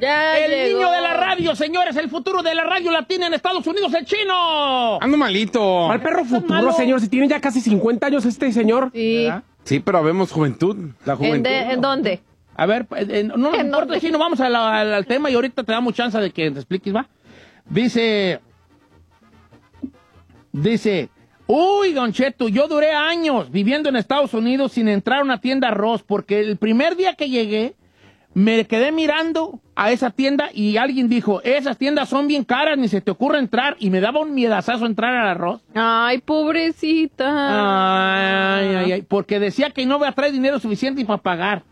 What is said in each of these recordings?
Ya el llegó. niño de la radio, señores, el futuro de la radio latina en Estados Unidos, el chino. Ando malito. Al perro futuro, malo. señor. Si tiene ya casi 50 años este señor. Sí. ¿Verdad? Sí, pero vemos juventud. La juventud. ¿En dónde? A ver, no nos ¿En importa, dónde? chino, vamos al tema y ahorita te damos chance de que te expliques, ¿va? Dice, uy, Don Cheto, yo duré años viviendo en Estados Unidos sin entrar a una tienda arroz, porque el primer día que llegué, me quedé mirando a esa tienda y alguien dijo, esas tiendas son bien caras, ni se te ocurre entrar, y me daba un miedazazo entrar al arroz. Ay, pobrecita. Ay, porque decía que no voy a traer dinero suficiente para pagar.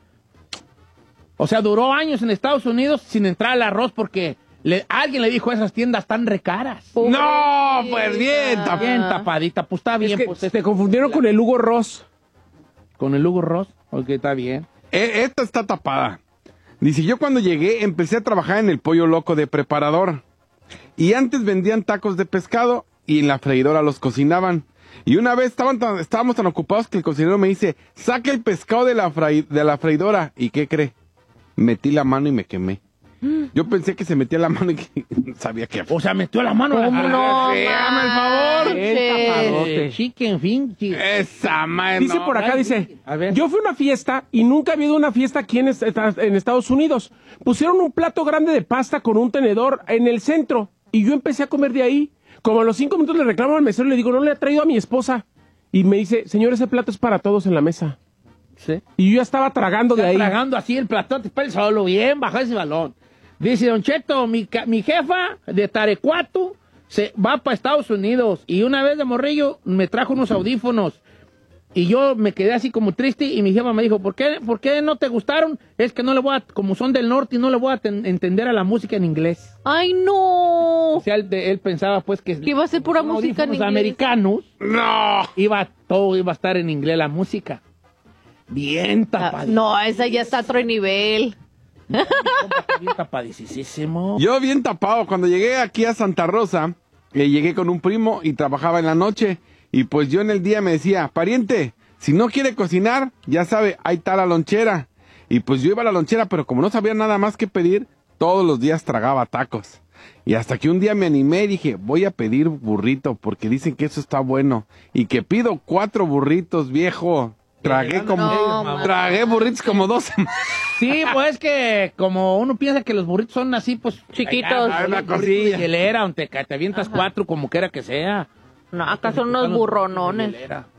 O sea, duró años en Estados Unidos sin entrar al arroz porque alguien le dijo, esas tiendas están recaras. No, pues bien, Bien tapadita, pues está bien. Es que Pues, se confundieron con el Hugo Ross. con el Hugo Ross, ok, está bien. Esta está tapada. Dice, yo cuando llegué empecé a trabajar en el Pollo Loco de preparador. Y antes vendían tacos de pescado y en la freidora los cocinaban. Y una vez estábamos tan ocupados que el cocinero me dice, saque el pescado de la freidora. ¿Y qué cree? Metí la mano y me quemé. Yo pensé que se metía la mano y que no sabía qué hacer. O sea, metió la mano ¿Cómo en la no? Hágame el favor. Bien tapadote. Chicken fin. Esa madre. Dice no. por acá, dice, A ver. yo fui a una fiesta y nunca había ido a una fiesta aquí en Estados Unidos. Pusieron un plato grande de pasta con un tenedor en el centro y yo empecé a comer de ahí. Como a los 5 minutos le reclamo al mesero y le digo, no le he traído a mi esposa. Y me dice, señor, ese plato es para todos en la mesa. Sí. Y yo ya estaba tragando de ahí. Tragando así el platote para el solo, bien, baja ese balón. Dice, Don Cheto, mi jefa de Tarecuato se va para Estados Unidos y una vez de morrillo me trajo unos audífonos y yo me quedé así como triste y mi jefa me dijo, ¿por qué no te gustaron? Es que no le voy a, como son del norte y no le voy a entender a la música en inglés. Ay, no. O sea, él pensaba pues que Que iba a ser pura con música en audífonos inglés. americanos, No. todo iba a estar en inglés la música. Bien tapadito. No, esa ya está a otro nivel. Bien tapadicísimo. Yo bien tapado, cuando llegué aquí a Santa Rosa, llegué con un primo y trabajaba en la noche. Y pues yo en el día me decía, pariente, si no quiere cocinar, ya sabe, ahí está la lonchera. Y pues yo iba a la lonchera, pero como no sabía nada más que pedir, todos los días tragaba tacos. Y hasta que un día me animé y dije, voy a pedir burrito, porque dicen que eso está bueno. Y que pido 4 burritos, viejo. Tragué burritos como 2 semanas. Sí, pues que como uno piensa que los burritos son así, pues Chiquitos. Ay, Una burritos cosilla. de hielera, donde te avientas 4 como quiera que sea. No, acá son unos Los burronones. burritos de hielera.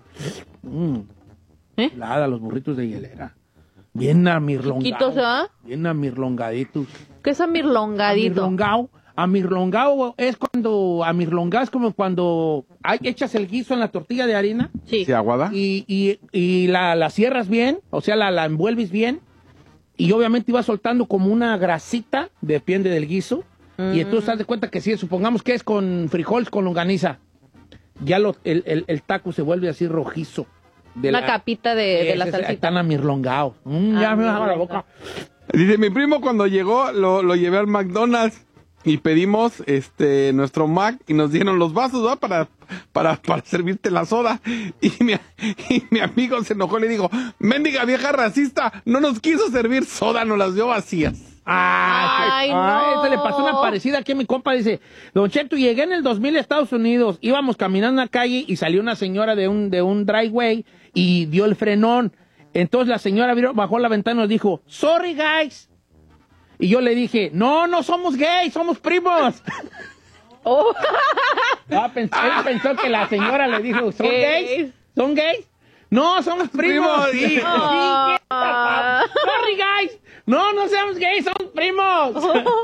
¿Eh? Helada, los burritos de hielera. Bien amirlongados. Chiquitos, ¿ah? Bien amirlongaditos. ¿Qué es amirlongadito? Amirlongado es como cuando echas el guiso en la tortilla de harina Sí. ¿Sí, aguada? y la cierras bien, o sea, la envuelves bien, y obviamente iba soltando como una grasita, depende del guiso, y entonces te das cuenta que si supongamos que es con frijoles con longaniza, ya el taco se vuelve así rojizo. Una capita de la salsita. Están amirlongados. Ya me baja la boca. Dice, mi primo cuando llegó, lo llevé al McDonald's y pedimos nuestro Mac y nos dieron los vasos, ¿no? Para servirte la soda. Y mi amigo se enojó y le dijo, mendiga vieja racista, no nos quiso servir soda, nos las dio vacías. Ay, no. Este le pasó una parecida aquí a mi compa. Dice, Don Cheto, llegué en el 2000 a Estados Unidos. Íbamos caminando en la calle y salió una señora de un driveway y dio el frenón. Entonces la señora bajó la ventana y nos dijo, sorry, guys. Y yo le dije, no somos gays, somos primos. Oh. Él pensó que la señora le dijo, ¿son Gays. gays? ¿Son gays? No, somos primos. Primos. Sí. Ah. Sorry, guys. No somos gays, somos primos.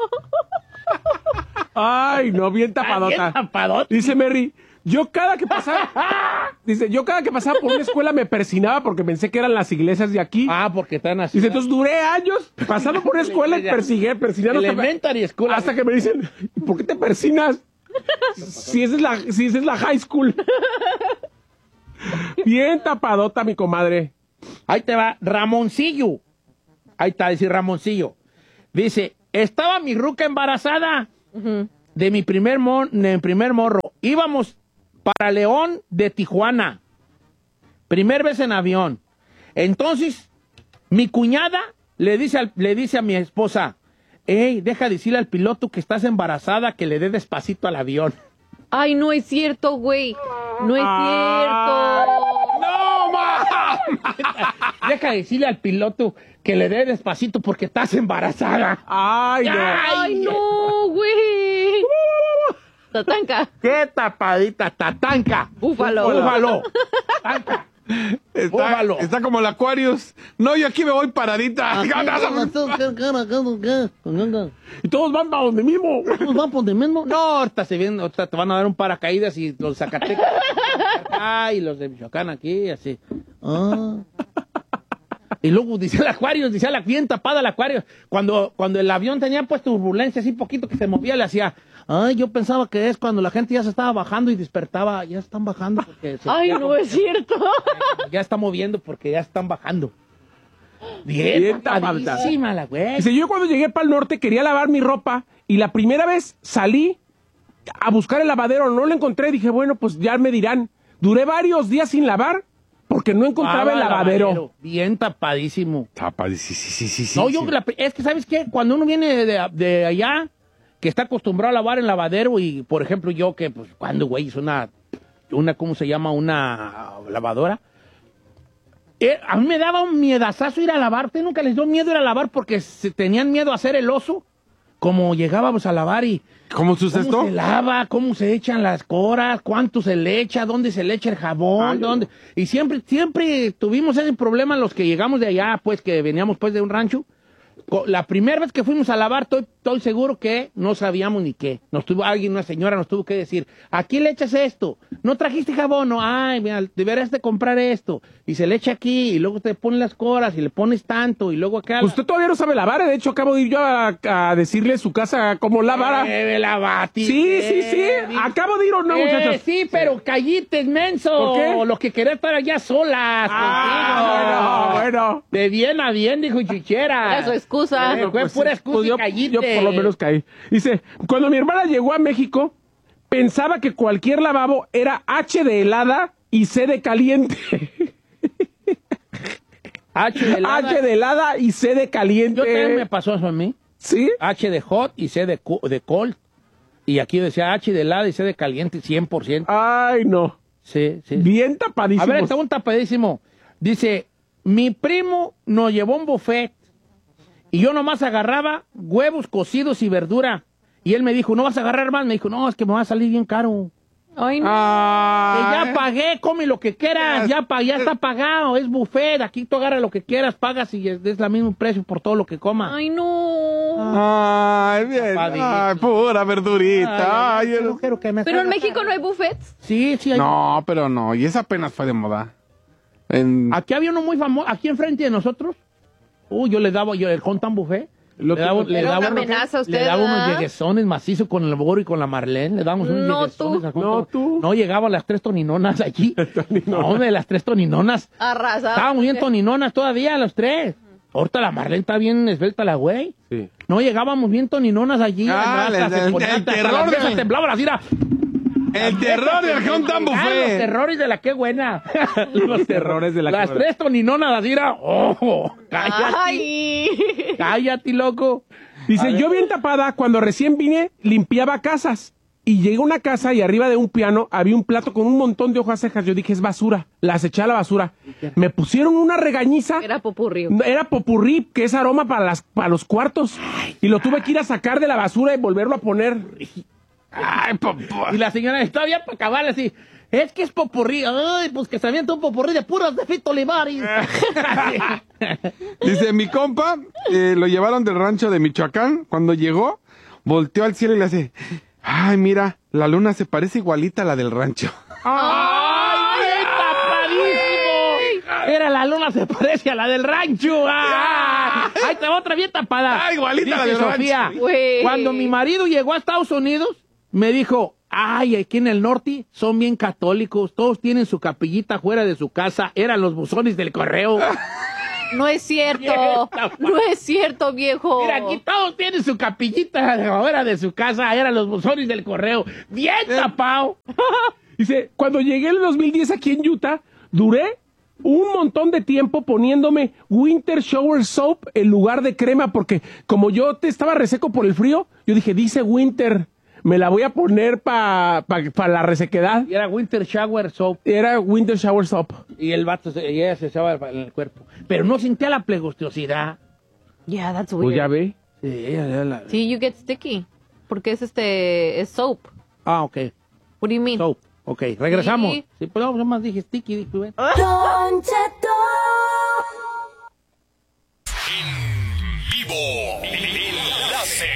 Ay, no, bien Bien tapadota. tapadota. Dice Mary, yo cada que pasaba por una escuela me persinaba porque pensé que eran las iglesias de aquí. Porque están así. Dice, entonces duré años pasando por una escuela y persinando Elementary school. hasta que me dicen, ¿por qué te persinas? Si esa es la high school. Bien tapadota, mi comadre. Ahí te va, Ramoncillo. Ahí está, dice Ramoncillo. Dice, estaba mi ruca embarazada de mi primer morro. Íbamos para León de Tijuana. Primer vez en avión. Entonces, mi cuñada le dice a mi esposa, Ey, deja decirle al piloto que estás embarazada que le dé despacito al avión. Ay, no es cierto, güey. No es cierto. ¡No, mamá! Deja decirle al piloto que le dé despacito porque estás embarazada. Ay, no. Ay, no, güey. Tatanca. ¡Qué tapadita, tatanca! Búfalo. ¡Búfalo! ¡Tatanca! Búfalo. Está como el Aquarius. No, yo aquí me voy paradita. Y todos van para donde mismo. ¿Van por donde mismo? No, ahorita te van a dar un paracaídas y los Zacatecas acá y los de Michoacán aquí, así. Y luego dice el Aquarius, dice la bien tapada el Aquarius. Cuando el avión tenía pues turbulencia así poquito que se movía, le hacía, ay, yo pensaba que es cuando la gente ya se estaba bajando y despertaba, ya están bajando porque Ay, no es cierto. ya está moviendo porque ya están bajando. Bien tapadísima la güey. Dice, yo cuando llegué para el norte quería lavar mi ropa y la primera vez salí a buscar el lavadero, no lo encontré, dije, bueno, pues ya me dirán. Duré varios días sin lavar porque no encontraba el lavadero. Bien tapadísimo. Sí. No, es que, ¿sabes qué? Cuando uno viene de allá, que está acostumbrado a lavar en lavadero y, por ejemplo, yo que, pues, cuando, güey, es una, ¿cómo se llama? Una lavadora. A mí me daba un miedazazo ir a lavar. ¿Usted nunca les dio miedo ir a lavar porque tenían miedo a hacer el oso? Como llegábamos a lavar y... ¿Cómo sucede esto? ¿Cómo se lava? ¿Cómo se echan las coras? ¿Cuánto se le echa? ¿Dónde se le echa el jabón? ¿Dónde? Y siempre tuvimos ese problema los que llegamos de allá, pues, que veníamos, pues, de un rancho. La primera vez que fuimos a lavar, estoy seguro que no sabíamos ni qué. Una señora nos tuvo que decir, ¿aquí le echas esto? ¿No trajiste jabón? No, ay, mira, deberías de comprar esto. Y se le echa aquí, y luego te pones las coras, y le pones tanto, y luego acá... Usted todavía no sabe lavar, de hecho acabo de ir yo a decirle a su casa cómo lavar. Sí, acabo de ir o no, muchachos. Sí, pero callites, menso. ¿Por qué? Los que querés estar allá solas. Bueno. De bien a bien, dijo Chichera. Era su excusa. Fue pura excusa y callite. Yo por lo menos caí. Dice, cuando mi hermana llegó a México, pensaba que cualquier lavabo era H de helada y C de caliente. H de helada y C de caliente. Yo también me pasó eso a mí. ¿Sí? H de hot y C de cold. Y aquí decía H de helada y C de caliente, 100%. Ay, no. Sí. Bien tapadísimo. A ver, está un tapadísimo. Dice, mi primo nos llevó un buffet y yo nomás agarraba huevos cocidos y verdura. Y él me dijo, ¿no vas a agarrar más? Me dijo, no, es que me va a salir bien caro. Ay, no. Que ya pagué, come lo que quieras, ya está pagado, es buffet, aquí tú agarras lo que quieras, pagas y es el mismo precio por todo lo que comas. Ay, no. Ay, bien. Ay, pura verdurita. Ay, yo no quiero que me Pero en salga México caro. no hay buffets. Sí, hay. No, pero no, y esa apenas fue de moda. Aquí había uno muy famoso, aquí enfrente de nosotros. Yo le daba el Hontan Buffet. Le daba una amenaza a usted, le daba unos ¿verdad? lleguesones macizos con el Boro y con la Marlene. Le dábamos unos No, lleguesones. tú. al Hontan. No, tú. No llegaban las 3 toninonas allí. No, de las 3 toninonas. Arrasado. Estábamos bien toninonas todavía, los 3. Ahorita la Marlene está bien esbelta la güey. Sí. No llegábamos bien toninonas allí. Hasta se ponía- el hasta terror las mesas de- temblaban así, era. El terror del Hontan Los Buffet. terrores de la qué buena. Los terrores de la Las qué buena. 3 toninonas así, era. Cállate. Ay. Cállate, loco. Dice, yo bien tapada, cuando recién vine, limpiaba casas. Y llegué a una casa y arriba de un piano había un plato con un montón de hojas secas. Yo dije, es basura. Las eché a la basura. Me pusieron una regañiza. Era popurrí. Era popurrí, que es aroma para los cuartos. Y lo tuve que ir a sacar de la basura y volverlo a poner. Ay, papá. Y la señora está bien para acabar así. Es que es popurrí. Ay, pues que se avienta un popurrí de puros de Fito Olivares. Dice, mi compa, lo llevaron del rancho de Michoacán. Cuando llegó, volteó al cielo y le hace, ay, mira, la luna se parece igualita a la del rancho. ¡Ay, bien tapadísimo! Era la luna se parece a la del rancho. ¡Ah! Ahí te va otra bien tapada. ¡Ah, igualita a la Dice del Sofía, rancho! Güey. cuando mi marido llegó a Estados Unidos, me dijo, ay, aquí en el norte son bien católicos, todos tienen su capillita fuera de su casa, eran los buzones del correo. No es cierto. No es cierto, viejo. Mira, aquí todos tienen su capillita fuera de su casa, eran los buzones del correo. Bien tapado. Dice, cuando llegué en el 2010 aquí en Utah, duré un montón de tiempo poniéndome Winter Shower Soap en lugar de crema, porque como yo estaba reseco por el frío, yo dije, dice Winter, me la voy a poner para la resequedad. Y era Winter Shower Soap. Era Winter Shower Soap. Y el vato, y ella se echaba en el cuerpo. Pero no sentía la plegostiosidad. Yeah, that's weird. Pues ya ve. Sí, ella Sí, you get sticky. Porque es soap. Ah, ok. What do you mean? Soap. Ok, regresamos. Sí. Sí, pues no, más dije sticky. Dije, bueno. Don Cheto. En vivo. Enlace.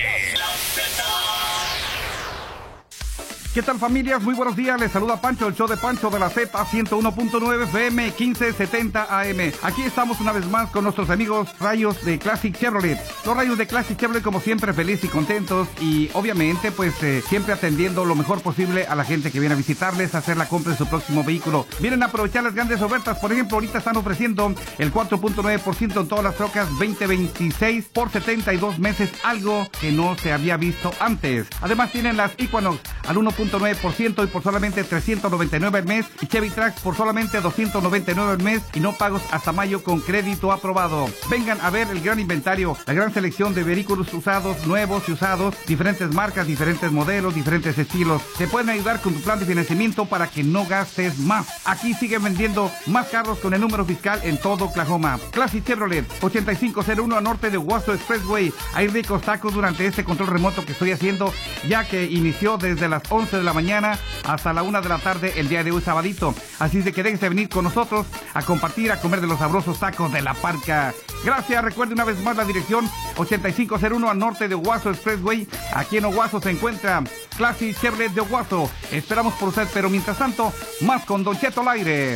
¿Qué tal, familias? Muy buenos días, les saluda Pancho, el show de Pancho de la Z 101.9 FM 1570 AM. Aquí estamos una vez más con nuestros amigos Rayos de Classic Chevrolet. Los Rayos de Classic Chevrolet, como siempre, felices y contentos y obviamente pues siempre atendiendo lo mejor posible a la gente que viene a visitarles, a hacer la compra de su próximo vehículo. Vienen a aprovechar las grandes ofertas. Por ejemplo, ahorita están ofreciendo el 4.9% en todas las trocas 2026 por 72 meses, algo que no se había visto antes. Además tienen las Equinox al 1.9% y por solamente $399 al mes, y Chevy Trax por solamente $299 al mes y no pagos hasta mayo con crédito aprobado. Vengan a ver el gran inventario, la gran selección de vehículos usados, nuevos y usados, diferentes marcas, diferentes modelos, diferentes estilos. Te pueden ayudar con tu plan de financiamiento para que no gastes más. Aquí siguen vendiendo más carros con el número fiscal en todo Oklahoma. Classic Chevrolet, 8501 a norte de Owasso Expressway. Hay ricos tacos durante este control remoto que estoy haciendo, ya que inició desde las 11 de la mañana hasta la 1 de la tarde el día de hoy, sabadito. Así es de que déjense venir con nosotros a compartir, a comer de los sabrosos tacos de la Parca. Gracias. Recuerde una vez más la dirección 8501 al norte de Owasso Expressway. Aquí en Owasso se encuentra Classic Chevrolet de Owasso. Esperamos por usted, pero mientras tanto, más con Don Cheto al aire.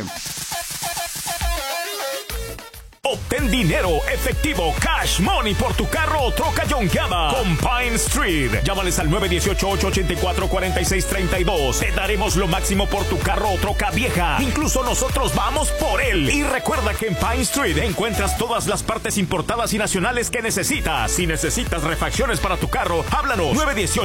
Obtén dinero efectivo, cash money por tu carro o troca yonkeada con Pine Street. Llámales al 918-884-4632. Te daremos lo máximo por tu carro o troca vieja. Incluso nosotros vamos por él. Y recuerda que en Pine Street encuentras todas las partes importadas y nacionales que necesitas. Si necesitas refacciones para tu carro, háblanos.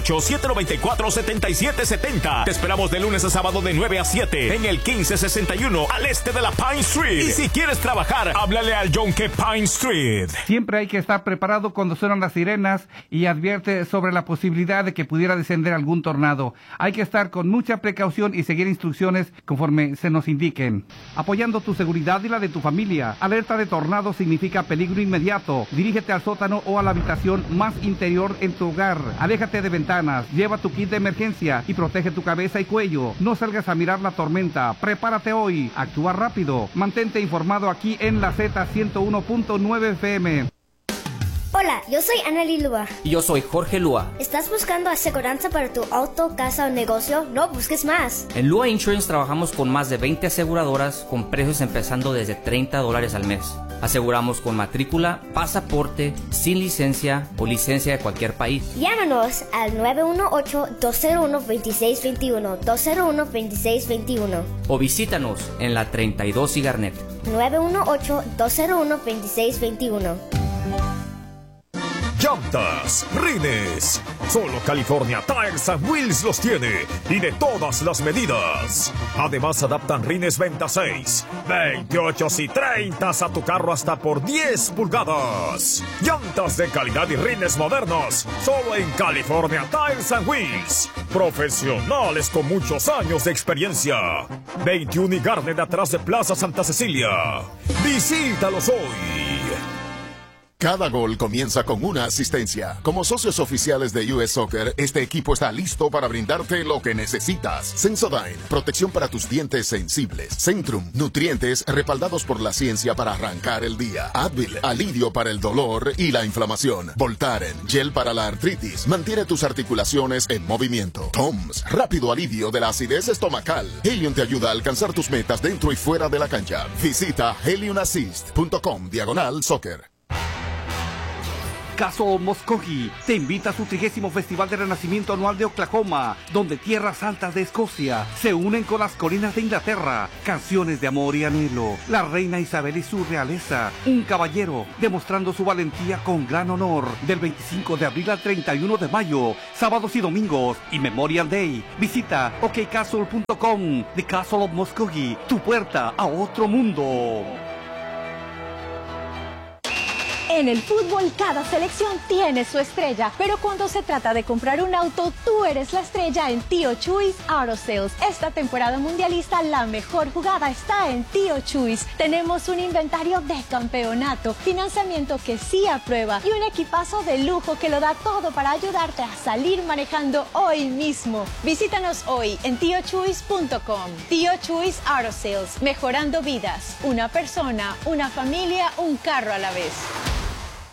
918-794-7770. Te esperamos de lunes a sábado de 9 a 7 en el 1561 al este de la Pine Street. Y si quieres trabajar, háblale al Yonke Pine Street. Siempre hay que estar preparado cuando suenan las sirenas y advierte sobre la posibilidad de que pudiera descender algún tornado. Hay que estar con mucha precaución y seguir instrucciones conforme se nos indiquen. Apoyando tu seguridad y la de tu familia. Alerta de tornado significa peligro inmediato. Dirígete al sótano o a la habitación más interior en tu hogar. Aléjate de ventanas, lleva tu kit de emergencia y protege tu cabeza y cuello. No salgas a mirar la tormenta. Prepárate hoy. Actúa rápido. Mantente informado aquí en la Z 101.9 FM. Hola, yo soy Anneli Lua. Y yo soy Jorge Lua. ¿Estás buscando aseguranza para tu auto, casa o negocio? No busques más. En Lua Insurance trabajamos con más de 20 aseguradoras con precios empezando desde $30 al mes. Aseguramos con matrícula, pasaporte, sin licencia o licencia de cualquier país. Llámanos al 918-201-2621, 201-2621. O visítanos en la 32 y Garnet. 918-201-2621. Llantas, rines. Solo California Tires and Wheels los tiene y de todas las medidas. Además adaptan rines 26, 28 y 30 a tu carro hasta por 10 pulgadas. Llantas de calidad y rines modernos. Solo en California Tires and Wheels. Profesionales con muchos años de experiencia. 21 y Garden atrás de Plaza Santa Cecilia. Visítalos hoy. Cada gol comienza con una asistencia. Como socios oficiales de US Soccer, este equipo está listo para brindarte lo que necesitas. Sensodyne, protección para tus dientes sensibles. Centrum, nutrientes respaldados por la ciencia para arrancar el día. Advil, alivio para el dolor y la inflamación. Voltaren, gel para la artritis, mantiene tus articulaciones en movimiento. Toms, rápido alivio de la acidez estomacal. Helium te ayuda a alcanzar tus metas dentro y fuera de la cancha. Visita heliumassist.com/soccer. Castle of Muskogee te invita a su 30º Festival de Renacimiento Anual de Oklahoma, donde tierras altas de Escocia se unen con las colinas de Inglaterra. Canciones de amor y anhelo. La reina Isabel y su realeza. Un caballero demostrando su valentía con gran honor. Del 25 de abril al 31 de mayo, sábados y domingos y Memorial Day. Visita okcastle.com. The Castle of Muskogee, tu puerta a otro mundo. En el fútbol, cada selección tiene su estrella, pero cuando se trata de comprar un auto, tú eres la estrella en Tío Chuys Auto Sales. Esta temporada mundialista, la mejor jugada está en Tío Chuys. Tenemos un inventario de campeonato, financiamiento que sí aprueba y un equipazo de lujo que lo da todo para ayudarte a salir manejando hoy mismo. Visítanos hoy en tiochuys.com. Tío Chuys Auto Sales, mejorando vidas. Una persona, una familia, un carro a la vez.